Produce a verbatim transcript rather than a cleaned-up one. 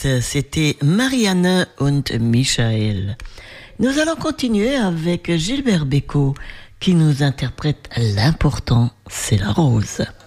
C'était Marianne und Michael. Nous allons continuer avec Gilbert Bécaud qui nous interprète L'important, c'est la rose.